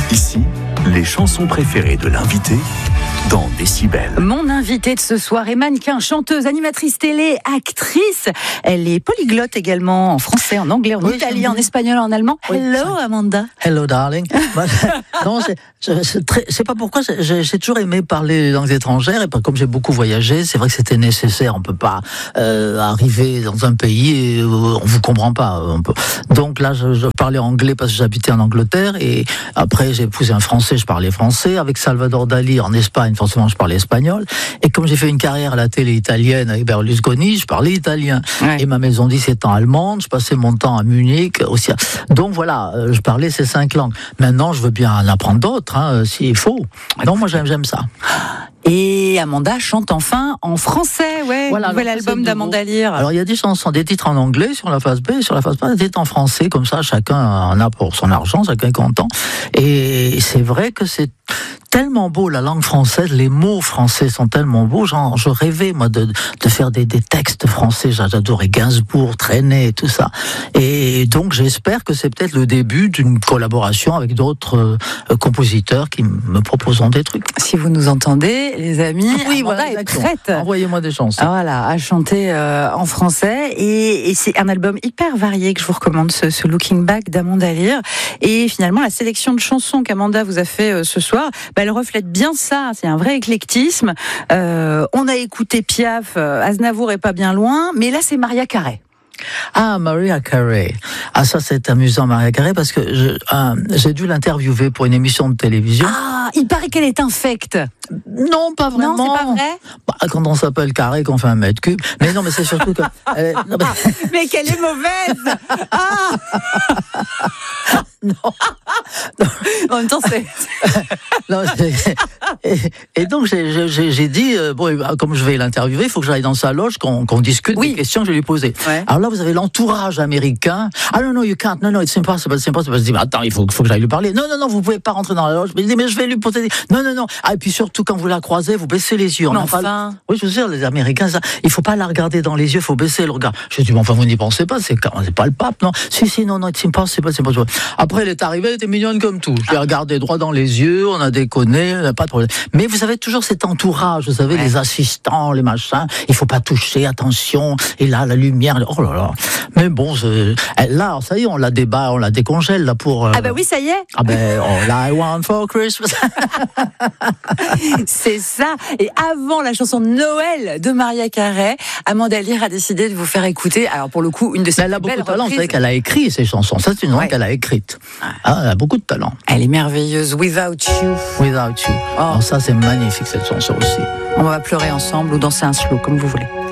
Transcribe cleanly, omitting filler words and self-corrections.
Ici, les chansons préférées de l'invité dans Décibel. Mon invitée de ce soir est mannequin, chanteuse, animatrice télé, actrice. Elle est polyglotte également, en français, en anglais, en italien, en espagnol, en allemand. Oui, Hello Amanda. Hello darling. Non, c'est pas pourquoi j'ai toujours aimé parler les langues étrangères, et comme j'ai beaucoup voyagé, c'est vrai que c'était nécessaire. On peut pas arriver dans un pays et on vous comprend pas. Donc là, je parlais anglais parce que j'habitais en Angleterre, et après j'ai épousé un Français, je parlais français. Avec Salvador Dali en Espagne, forcément je parlais espagnol. Et comme j'ai fait une carrière à la télé italienne avec Berlusconi, je parlais italien. Ouais. Et ma maison de 17 ans allemande, je passais mon temps à Munich aussi. Donc voilà, je parlais ces 5 langues. Maintenant, je veux bien en apprendre d'autres, s'il faut. Non, moi j'aime ça. Et Amanda chante enfin en français, voilà, nouvel album d'Amanda Lear. Alors il y a des chansons, des titres en anglais sur la face B, et sur la face A, des titres en français, comme ça chacun en a pour son argent, chacun est content. Et c'est vrai que c'est tellement beau, la langue française, les mots français sont tellement beaux. Je rêvais, moi, de faire des textes français. J'adorais Gainsbourg, Trenet, tout ça. Et donc, j'espère que c'est peut-être le début d'une collaboration avec d'autres compositeurs qui me proposeront des trucs. Si vous nous entendez, les amis, oui, Amanda voilà, est prête. Envoyez-moi des chansons. Voilà, à chanter en français. Et c'est un album hyper varié que je vous recommande, ce Looking Back d'Amanda Lear. Et finalement, la sélection de chansons qu'Amanda vous a fait ce soir, elle reflète bien ça, c'est un vrai éclectisme. On a écouté Piaf, Aznavour est pas bien loin, mais là c'est Mariah Carey. Ah, Mariah Carey. Ah, ça c'est amusant, Mariah Carey, parce que j'ai dû l'interviewer pour une émission de télévision. Ah, il paraît qu'elle est infecte. Non, pas vraiment. Non, c'est pas vrai. Quand on s'appelle Carré, qu'on fait 1 mètre cube. Mais non, mais c'est surtout que... mais qu'elle est mauvaise. Ah non. En même temps, c'est... non, et donc, j'ai dit, comme je vais l'interviewer, il faut que j'aille dans sa loge, qu'on discute des questions que je vais lui poser. Ouais. Alors là, vous avez l'entourage américain. Ah non, you can't. Non, it's impossible. Je dis, mais attends, il faut que j'aille lui parler. Non, vous pouvez pas rentrer dans la loge. Mais je vais lui poser des... Non. Ah, et puis surtout, quand vous la croisez, vous baissez les yeux. Oui, je veux dire, les Américains, ça, il faut pas la regarder dans les yeux, il faut baisser le regard. Je dis, bon, enfin, vous n'y pensez pas, c'est pas le pape, non? Si, non, it's impossible. Après, elle est arrivée, elle était mignonne comme tout. Je l'ai regardée droit dans les yeux, on a déconné, on n'a pas de problème. Mais vous avez toujours cet entourage, vous savez, les assistants, les machins, il faut pas toucher, attention, et là, la lumière, oh là là. Mais bon, là, ça y est, on la décongèle, là, pour... Ah oui, ça y est. All I want for Christmas. C'est ça. Et avant la chanson de Noël de Mariah Carey, Amanda Lear a décidé de vous faire écouter, alors pour le coup, une de ses elle a belles beaucoup de talent, reprises. vous savez qu'elle a écrit ces chansons. Ça, c'est une langue qu'elle a écrite. Elle a beaucoup de talent. Elle est merveilleuse. Without You. Without You. Alors ça, c'est magnifique, cette chanson aussi. On va pleurer ensemble ou danser un slow, comme vous voulez.